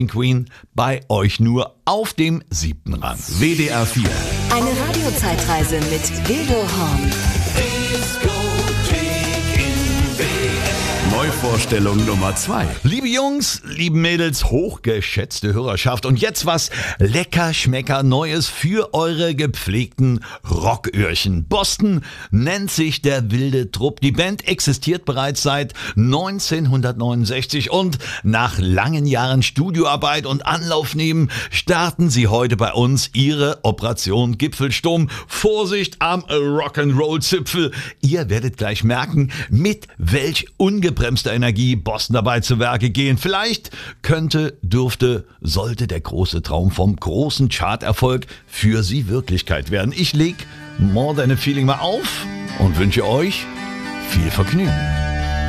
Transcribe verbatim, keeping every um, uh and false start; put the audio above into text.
Queen bei euch nur auf dem siebten Rang. W D R vier. Eine Radiozeitreise mit Gildo Horn. Neuvorstellung Nummer zwei. Liebe Jungs, liebe Mädels, hochgeschätzte Hörerschaft. Und jetzt was lecker schmecker Neues für eure gepflegten Rocköhrchen. Boston nennt sich der wilde Trupp. Die Band existiert bereits seit neunzehnhundertneunundsechzig und nach langen Jahren Studioarbeit und Anlaufnehmen starten sie heute bei uns ihre Operation Gipfelsturm. Vorsicht am Rock'n'Roll-Zipfel. Ihr werdet gleich merken, mit welch ungebremster Energie Boston dabei zu Werke gehen. Vielleicht könnte, dürfte, sollte der große Traum vom großen Charterfolg für sie Wirklichkeit werden. Ich leg More Than a Feeling mal auf und wünsche euch viel Vergnügen.